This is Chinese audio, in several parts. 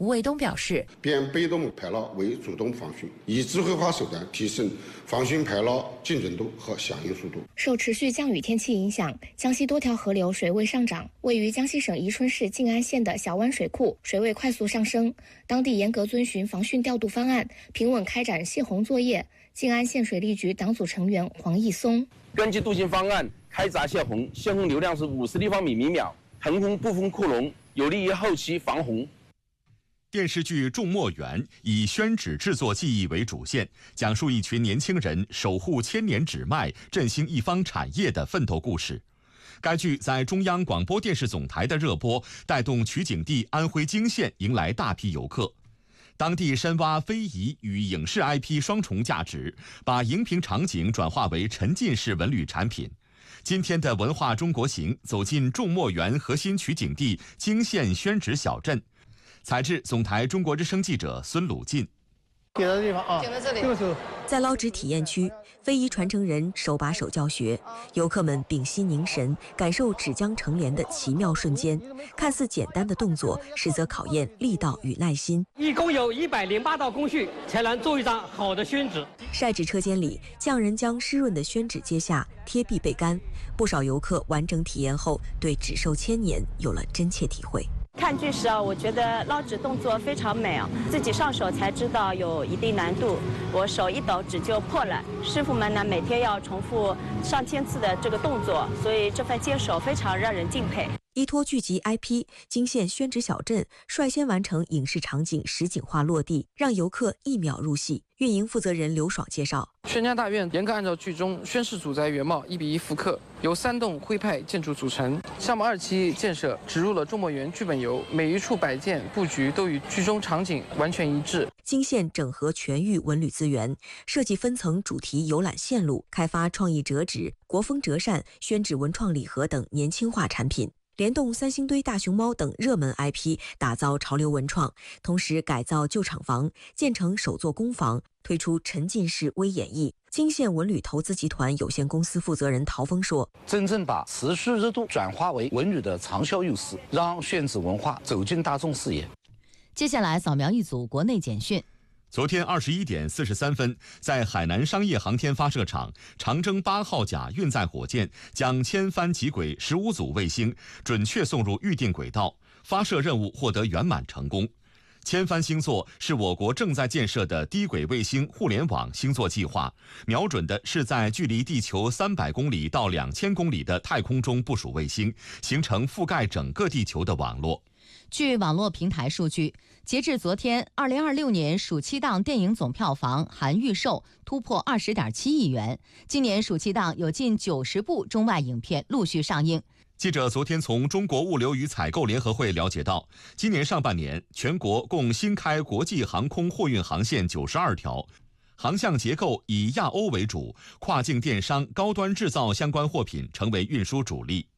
吴卫东表示， 变被动排涝为主动防汛，以智慧化手段提升防汛排涝精准度和响应速度。 受持续降雨天气影响，江西多条河流水位上涨，位于江西省宜春市静安县的小湾水库水位快速上升，当地严格遵循防汛调度方案，平稳开展泄洪作业。静安县水利局党组成员黄义松： 根据杜兴方案开闸泄洪，泄洪流量是50立方米每秒，腾空不封库容，有利于后期防洪。 电视剧《种墨园》以宣纸制作技艺为主线，讲述一群年轻人守护千年纸脉、振兴一方产业的奋斗故事。该剧在中央广播电视总台的热播，带动取景地安徽泾县迎来大批游客。当地深挖非遗与影视 IP 双重价值，把荧屏场景转化为沉浸式文旅产品。今天的文化中国行走进种墨园核心取景地泾县宣纸小镇。采制总台中国之声记者孙鲁进。 点的地方啊，点在这里。 在捞纸体验区，非遗传承人手把手教学，游客们屏息凝神，感受纸浆成帘的奇妙瞬间。看似简单的动作，实则考验力道与耐心。 一共有108道工序，才能做一张好的宣纸。 晒纸车间里，匠人将湿润的宣纸揭下，贴壁备干。不少游客完整体验后，对纸寿千年有了真切体会。 看剧时我觉得捞纸动作非常美自己上手才知道有一定难度，我手一抖纸就破了。师傅们呢每天要重复上千次的这个动作，所以这份坚守非常让人敬佩。 依托剧集 IP， 泾县宣纸小镇率先完成影视场景实景化落地，让游客一秒入戏。运营负责人刘爽介绍， 宣家大院严格按照剧中宣室主宅原貌1:1复刻，由3栋徽派建筑组成。项目2期建设植入了种墨园剧本游，每一处摆件布局都与剧中场景完全一致。 泾县整合全域文旅资源，设计分层主题游览线路，开发创意折纸、国风折扇、宣纸文创礼盒等年轻化产品。联动三星堆大熊猫等热门 IP， 打造潮流文创，同时改造旧厂房，建成首座工坊，推出沉浸式微演绎。泾县文旅投资集团有限公司负责人陶峰说：“ 真正把持续热度转化为文旅的长效优势，让宣纸文化走进大众视野。” 接下来扫描一组国内简讯。 昨天21点43分，在海南商业航天发射场，长征8号甲运载火箭将千帆极轨15组卫星准确送入预定轨道，发射任务获得圆满成功。千帆星座是我国正在建设的低轨卫星互联网星座计划，瞄准的是在距离地球300公里到2000公里的太空中部署卫星，形成覆盖整个地球的网络。 据网络平台数据，截至昨天，2026年暑期档电影总票房含预售突破20.7亿元。今年暑期档有近90部中外影片陆续上映。 记者昨天从中国物流与采购联合会了解到，今年上半年全国共新开国际航空货运航线92条，航向结构以亚欧为主，跨境电商、高端制造相关货品成为运输主力。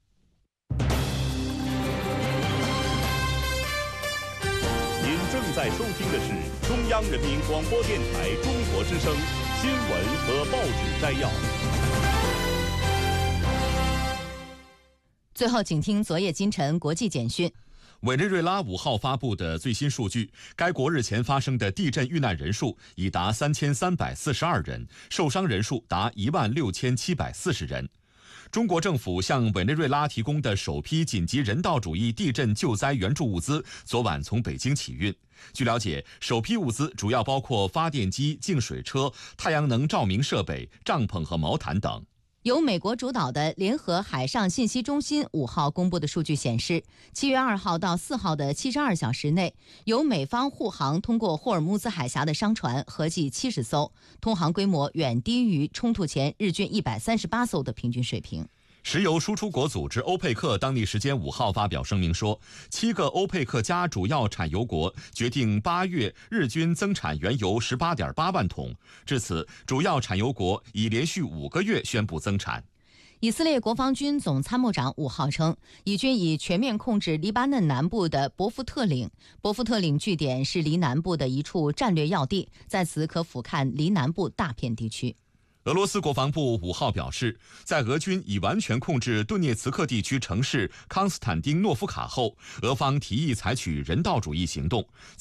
正在收听的是中央人民广播电台中国之声新闻和报纸摘要。 最后，请听昨夜今晨国际简讯。 委内瑞拉5号发布的最新数据，该国日前发生的地震遇难人数已达3342人，受伤人数达16740人。中国政府向委内瑞拉提供的首批紧急人道主义地震救灾援助物资昨晚从北京起运。据了解，首批物资主要包括发电机、净水车、太阳能照明设备、帐篷和毛毯等。 由美国主导的联合海上信息中心5号公布的数据显示，7月2号到4号的72小时内，由美方护航通过霍尔木兹海峡的商船合计70艘，通航规模远低于冲突前日均138艘的平均水平。 石油输出国组织欧佩克当地时间5号发表声明说，7个欧佩克加主要产油国决定8月日均增产原油18.8万桶。至此，主要产油国已连续5个月宣布增产。 以色列国防军总参谋长5号称，以军已全面控制黎巴嫩南部的伯夫特岭。伯夫特岭据点是黎南部的一处战略要地，在此可俯瞰黎南部大片地区。 俄罗斯国防部5号表示，在俄军已完全控制顿涅茨克地区城市康斯坦丁诺夫卡后，俄方提议采取人道主义行动。